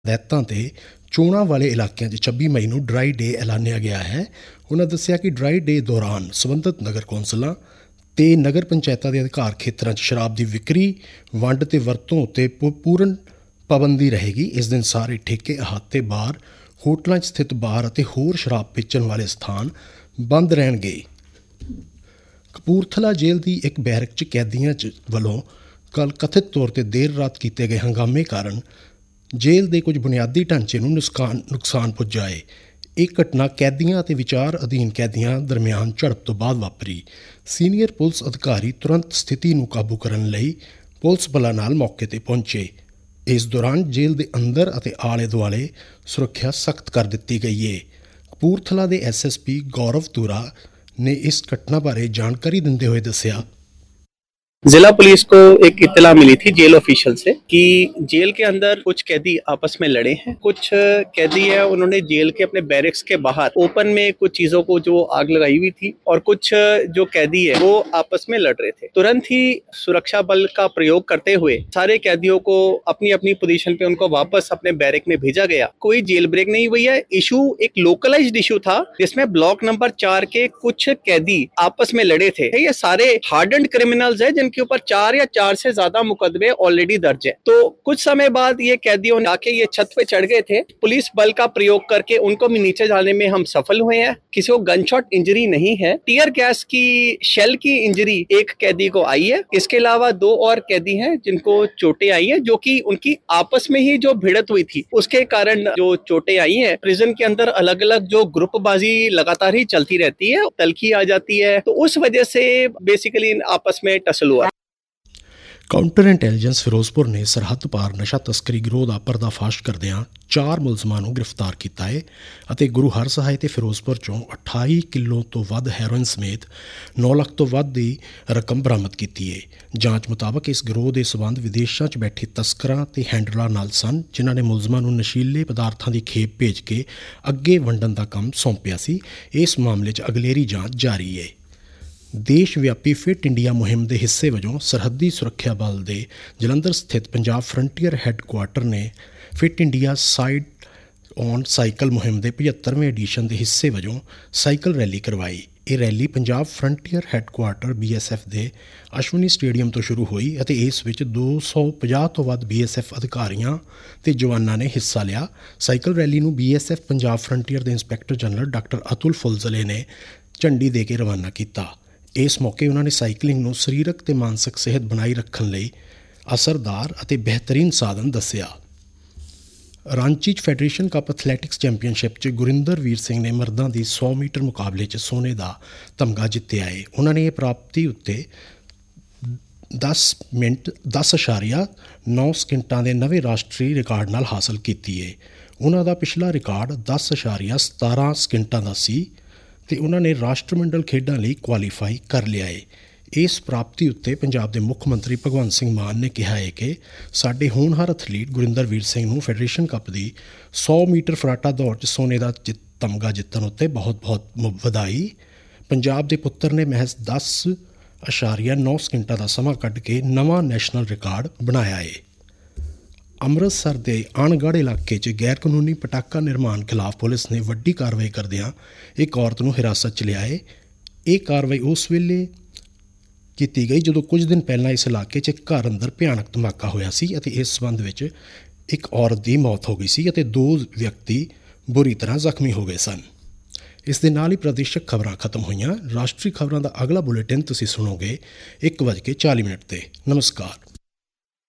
ਹਦਾਇਤਾਂ ਤੇ ਚੋਣਾਂ ਵਾਲੇ ਇਲਾਕਿਆਂ 'ਚ 26 ਮਈ ਨੂੰ ਡਰਾਈ ਡੇ ਐਲਾਨਿਆ ਗਿਆ ਹੈ। ਉਹਨਾਂ ਦੱਸਿਆ ਕਿ ਡਰਾਈ ਡੇ ਦੌਰਾਨ ਸੰਬੰਧਿਤ ਨਗਰ ਕੌਂਸਲਾਂ ਤੇ ਨਗਰ ਪੰਚਾਇਤਾਂ ਦੇ ਅਧਿਕਾਰ ਖੇਤਰਾਂ 'ਚ ਸ਼ਰਾਬ ਦੀ ਵਿਕਰੀ, ਵੰਡ ਤੇ ਵਰਤੋਂ ਉੱਤੇ ਪੂਰਨ ਪਾਬੰਦੀ ਰਹੇਗੀ। ਇਸ ਦਿਨ ਸਾਰੇ ਠੇਕੇ, ਅਹਾਤੇ, ਬਾਰ, ਹੋਟਲਾਂ 'ਚ ਸਥਿਤ ਬਾਰ ਅਤੇ ਹੋਰ ਸ਼ਰਾਬ ਵੇਚਣ ਵਾਲੇ ਸਥਾਨ ਬੰਦ ਰਹਿਣਗੇ। ਕਪੂਰਥਲਾ ਜੇਲ੍ਹ ਦੀ ਇੱਕ ਬੈਰਕ 'ਚ ਕੈਦੀਆਂ ਵੱਲੋਂ ਕੱਲ੍ਹ ਕਥਿਤ ਤੌਰ ਤੇ ਦੇਰ ਰਾਤ ਕੀਤੇ ਗਏ ਹੰਗਾਮੇ ਕਾਰਨ ਜੇਲ੍ਹ ਦੇ ਕੁਝ ਬੁਨਿਆਦੀ ਢਾਂਚੇ ਨੂੰ ਨੁਕਸਾਨ ਪੁੱਜਾ ਏ। ਇਹ ਘਟਨਾ ਕੈਦੀਆਂ ਅਤੇ ਵਿਚਾਰ ਅਧੀਨ ਕੈਦੀਆਂ ਦਰਮਿਆਨ ਝੜਪ ਤੋਂ ਬਾਅਦ ਵਾਪਰੀ। ਸੀਨੀਅਰ ਪੁਲਿਸ ਅਧਿਕਾਰੀ ਤੁਰੰਤ ਸਥਿਤੀ ਨੂੰ ਕਾਬੂ ਕਰਨ ਲਈ ਪੁਲਿਸ ਬਲਾਂ ਨਾਲ ਮੌਕੇ ਤੇ ਪਹੁੰਚੇ। ਇਸ ਦੌਰਾਨ ਜੇਲ੍ਹ ਦੇ ਅੰਦਰ ਅਤੇ ਆਲੇ ਦੁਆਲੇ ਸੁਰੱਖਿਆ ਸਖਤ ਕਰ ਦਿੱਤੀ ਗਈ ਏ। ਕਪੂਰਥਲਾ ਦੇ SSP ਗੌਰਵ ਤੁਰਾ ने इस घटना बारे जानकारी देते हुए दसिया, जिला पुलिस को एक इत्तला मिली थी जेल ऑफिशियल से कि जेल के अंदर कुछ कैदी आपस में लड़े हैं। कुछ कैदी है उन्होंने जेल के अपने बैरिक्स के बाहर ओपन में कुछ चीजों को जो आग लगाई हुई थी और कुछ जो कैदी है वो आपस में लड़ रहे थे। तुरंत ही सुरक्षा बल का प्रयोग करते हुए सारे कैदियों को अपनी अपनी पोजीशन पे उनको वापस अपने बैरिक में भेजा गया। कोई जेल ब्रेक नहीं हुई है। इशू एक लोकलाइज्ड इशू था जिसमें ब्लॉक नंबर 4 के कुछ कैदी आपस में लड़े थे। ये सारे हार्डन्ड क्रिमिनल्स है के ऊपर 4 या 4 से ज्यादा मुकदमे ऑलरेडी दर्ज है। तो कुछ समय बाद ये कैदियों आके ये छत पे चढ़ गए थे। पुलिस बल का प्रयोग करके उनको भी नीचे जाने में हम सफल हुए हैं। किसी को गनशॉट इंजरी नहीं है। टीयर गैस की शेल की इंजरी एक कैदी को आई है। इसके अलावा 2 और कैदी हैं जिनको चोटें आई हैं, जो कि उनकी आपस में ही जो भिड़त हुई थी उसके कारण जो चोटें आई हैं। प्रिजन के अंदर अलग अलग जो ग्रुपबाजी लगातार ही चलती रहती है, तलखी आ जाती है, तो उस वजह से बेसिकली आपस में टसल हुआ। ਕਾਊਂਟਰ ਇੰਟੈਲੀਜੈਂਸ ਫਿਰੋਜ਼ਪੁਰ ਨੇ ਸਰਹੱਦ ਪਾਰ ਨਸ਼ਾ ਤਸਕਰੀ ਗਿਰੋਹ ਦਾ ਪਰਦਾਫਾਸ਼ ਕਰਦਿਆਂ 4 ਮੁਲਜ਼ਮਾਂ ਨੂੰ ਗ੍ਰਿਫਤਾਰ ਕੀਤਾ ਹੈ ਅਤੇ ਗੁਰੂ ਹਰਸਹਾਏ ਤੇ ਫਿਰੋਜ਼ਪੁਰ ਚੋਂ 28 ਕਿਲੋ ਤੋਂ ਵੱਧ ਹੈਰੋਇਨ ਸਮੇਤ 9 ਲੱਖ ਤੋਂ ਵੱਧ ਦੀ ਰਕਮ ਬਰਾਮਦ ਕੀਤੀ ਹੈ। ਜਾਂਚ ਮੁਤਾਬਕ ਇਸ ਗਿਰੋਹ ਦੇ ਸਬੰਧ ਵਿਦੇਸ਼ਾਂ 'ਚ ਬੈਠੇ ਤਸਕਰਾਂ ਤੇ ਹੈਂਡਲਰਾਂ ਨਾਲ ਸਨ, ਜਿਨ੍ਹਾਂ ਨੇ ਮੁਲਜ਼ਮਾਂ ਨੂੰ ਨਸ਼ੀਲੇ ਪਦਾਰਥਾਂ ਦੀ ਖੇਪ ਭੇਜ ਕੇ ਅੱਗੇ ਵੰਡਣ ਦਾ ਕੰਮ ਸੌਂਪਿਆ ਸੀ। ਇਸ ਮਾਮਲੇ 'ਚ ਅਗਲੇਰੀ ਜਾਂਚ ਜਾਰੀ ਹੈ। ਦੇਸ਼ ਵਿਆਪੀ ਫਿਟ ਇੰਡੀਆ ਮੁਹਿੰਮ ਦੇ ਹਿੱਸੇ ਵਜੋਂ ਸਰਹੱਦੀ ਸੁਰੱਖਿਆ ਬਲ ਦੇ ਜਲੰਧਰ ਸਥਿਤ ਪੰਜਾਬ ਫਰੰਟੀਅਰ ਹੈੱਡਕੁਆਰਟਰ ਨੇ fit India side on cycle ਮੁਹਿੰਮ ਦੇ 75ਵੇਂ ਐਡੀਸ਼ਨ ਦੇ ਹਿੱਸੇ ਵਜੋਂ ਸਾਈਕਲ ਰੈਲੀ ਕਰਵਾਈ। ਇਹ rally Punjab frontier headquarter BSF ਦੇ ਅਸ਼ਵਨੀ ਸਟੇਡੀਅਮ ਤੋਂ ਸ਼ੁਰੂ ਹੋਈ ਅਤੇ ਇਸ ਵਿੱਚ 250 ਤੋਂ ਵੱਧ BSF ਅਧਿਕਾਰੀਆਂ ਤੇ ਜਵਾਨਾਂ ਨੇ ਹਿੱਸਾ ਲਿਆ। ਸਾਈਕਲ ਰੈਲੀ ਨੂੰ BSF ਪੰਜਾਬ ਫਰੰਟੀਅਰ ਦੇ ਇੰਸਪੈਕਟਰ ਜਨਰਲ ਡਾਕਟਰ ਅਤੁਲ ਫੁਲਜ਼ਲੇ ਨੇ ਝੰਡੀ ਦੇ ਕੇ ਰਵਾਨਾ ਕੀਤਾ। ਇਸ ਮੌਕੇ ਉਹਨਾਂ ਨੇ ਸਾਈਕਲਿੰਗ ਨੂੰ ਸਰੀਰਕ ਤੇ ਮਾਨਸਿਕ ਸਿਹਤ ਬਣਾਈ ਰੱਖਣ ਲਈ ਅਸਰਦਾਰ ਅਤੇ ਬਿਹਤਰੀਨ ਸਾਧਨ ਦੱਸਿਆ। ਰਾਂਚੀ 'ਚ ਫੈਡਰੇਸ਼ਨ ਕੱਪ ਐਥਲੈਟਿਕਸ ਚੈਂਪੀਅਨਸ਼ਿਪ 'ਚ ਗੁਰਿੰਦਰਵੀਰ ਸਿੰਘ ਨੇ ਮਰਦਾਂ ਦੀ 100 ਮੀਟਰ ਮੁਕਾਬਲੇ 'ਚ ਸੋਨੇ ਦਾ ਤਮਗਾ ਜਿੱਤਿਆ ਹੈ। ਉਹਨਾਂ ਨੇ ਇਹ ਪ੍ਰਾਪਤੀ ਉੱਤੇ 10.9 ਸਕਿੰਟਾਂ ਦੇ ਨਵੇਂ ਰਾਸ਼ਟਰੀ ਰਿਕਾਰਡ ਨਾਲ ਹਾਸਲ ਕੀਤੀ ਹੈ। ਉਹਨਾਂ ਦਾ ਪਿਛਲਾ ਰਿਕਾਰਡ 10.17 ਸਕਿੰਟਾਂ ਦਾ ਸੀ ਤੇ ਉਹਨਾਂ ਨੇ ਰਾਸ਼ਟਰਮੰਡਲ ਖੇਡਾਂ ਲਈ ਕੁਆਲੀਫਾਈ ਕਰ ਲਿਆ ਹੈ। ਇਸ ਪ੍ਰਾਪਤੀ ਉੱਤੇ ਪੰਜਾਬ ਦੇ ਮੁੱਖ ਮੰਤਰੀ ਭਗਵੰਤ ਸਿੰਘ ਮਾਨ ਨੇ ਕਿਹਾ ਹੈ ਕਿ ਸਾਡੇ ਹੋਣਹਾਰ ਐਥਲੀਟ ਗੁਰਿੰਦਰਵੀਰ ਸਿੰਘ ਨੂੰ ਫੈਡਰੇਸ਼ਨ ਕੱਪ ਦੀ 100 ਮੀਟਰ ਫਰਾਟਾ ਦੌੜ 'ਚ ਸੋਨੇ ਦਾ ਤਮਗਾ ਜਿੱਤਣ ਉੱਤੇ ਬਹੁਤ-ਬਹੁਤ ਵਧਾਈ। ਪੰਜਾਬ ਦੇ ਪੁੱਤਰ ਨੇ ਮਹਿਜ਼ 10.9 ਸਕਿੰਟਾਂ ਦਾ ਸਮਾਂ ਕੱਢ ਕੇ ਨਵਾਂ ਨੈਸ਼ਨਲ ਰਿਕਾਰਡ ਬਣਾਇਆ ਹੈ। ਅੰਮ੍ਰਿਤਸਰ ਦੇ ਅਣਗੜ੍ਹ ਇਲਾਕੇ 'ਚ ਗੈਰ ਕਾਨੂੰਨੀ ਪਟਾਕਾ ਨਿਰਮਾਣ ਖਿਲਾਫ ਪੁਲਿਸ ਨੇ ਵੱਡੀ ਕਾਰਵਾਈ ਕਰਦਿਆਂ ਇੱਕ ਔਰਤ ਨੂੰ ਹਿਰਾਸਤ 'ਚ ਲਿਆ ਹੈ। ਇਹ ਕਾਰਵਾਈ ਉਸ ਵੇਲੇ ਕੀਤੀ ਗਈ ਜਦੋਂ ਕੁਝ ਦਿਨ ਪਹਿਲਾਂ ਇਸ ਇਲਾਕੇ 'ਚ ਇੱਕ ਘਰ ਅੰਦਰ ਭਿਆਨਕ ਧਮਾਕਾ ਹੋਇਆ ਸੀ ਅਤੇ ਇਸ ਸੰਬੰਧ ਵਿੱਚ ਇੱਕ ਔਰਤ ਦੀ ਮੌਤ ਹੋ ਗਈ ਸੀ ਅਤੇ 2 ਵਿਅਕਤੀ ਬੁਰੀ ਤਰ੍ਹਾਂ ਜ਼ਖਮੀ ਹੋ ਗਏ ਸਨ। ਇਸ ਦੇ ਨਾਲ ਹੀ ਪ੍ਰਾਦੇਸ਼ਿਕ ਖਬਰਾਂ ਖਤਮ ਹੋਈਆਂ। ਰਾਸ਼ਟਰੀ ਖਬਰਾਂ ਦਾ ਅਗਲਾ ਬੁਲੇਟਿਨ ਤੁਸੀਂ ਸੁਣੋਗੇ 1:40 ਤੇ। ਨਮਸਕਾਰ।